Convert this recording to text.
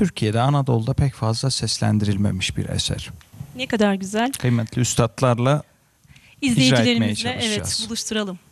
Türkiye'de, Anadolu'da pek fazla seslendirilmemiş bir eser. Ne kadar güzel. Kıymetli üstadlarla etmeye İzleyicilerimizle çalışacağız. evet buluşturalım.